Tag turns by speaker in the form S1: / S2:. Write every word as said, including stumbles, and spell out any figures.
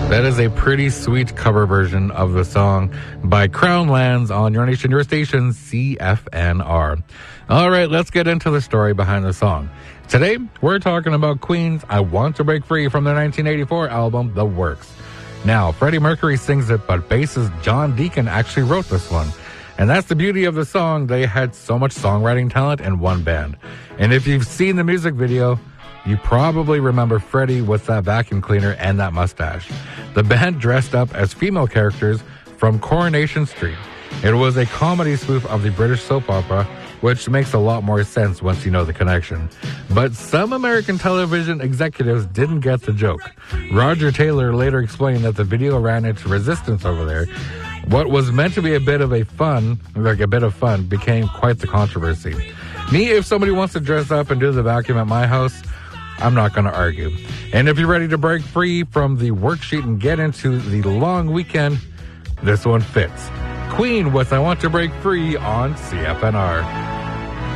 S1: That is a pretty sweet cover version of the song by Crown Lands on Your Nation, Your Station, C F N R. All right, let's get into the story behind the song. Today, we're talking about Queen's I Want to Break Free from their nineteen eighty-four album, The Works. Now, Freddie Mercury sings it, but bassist John Deacon actually wrote this one. And that's the beauty of the song. They had so much songwriting talent in one band. And if you've seen the music video, you probably remember Freddie with that vacuum cleaner and that mustache. The band dressed up as female characters from Coronation Street. It was a comedy spoof of the British soap opera, which makes a lot more sense once you know the connection. But some American television executives didn't get the joke. Roger Taylor later explained that the video ran into resistance over there. What was meant to be a bit of a fun, like a bit of fun, became quite the controversy. Me, if somebody wants to dress up and do the vacuum at my house, I'm not going to argue. And if you're ready to break free from the worksheet and get into the long weekend, this one fits. Queen with I Want to Break Free on C F N R.